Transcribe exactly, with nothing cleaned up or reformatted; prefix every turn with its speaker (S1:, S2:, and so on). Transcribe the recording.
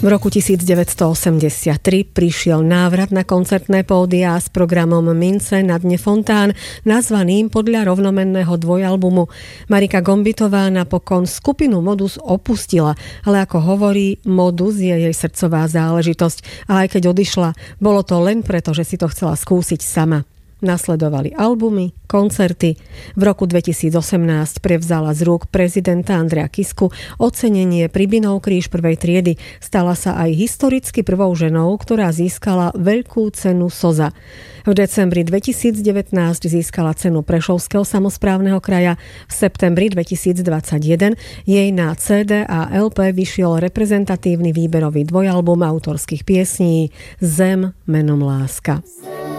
S1: V roku devätnásťstoosemdesiattri prišiel návrat na koncertné pódia s programom Mince na dne Fontán, nazvaným podľa rovnomenného dvojalbumu. Marika Gombitová napokon skupinu Modus opustila, ale ako hovorí, Modus je jej srdcová záležitosť. A aj keď odišla, bolo to len preto, že si to chcela skúsiť sama. Nasledovali albumy, koncerty. V roku dvetisícosemnásť prevzala z rúk prezidenta Andreja Kisku ocenenie Pribinov kríž prvej triedy. Stala sa aj historicky prvou ženou, ktorá získala veľkú cenu SOZA. V decembri dvetisícdevätnásť získala cenu Prešovského samosprávneho kraja. V septembri dvetisícdvadsaťjeden jej na cé dé a el pé vyšiel reprezentatívny výberový dvojalbum autorských piesní Zem menom láska.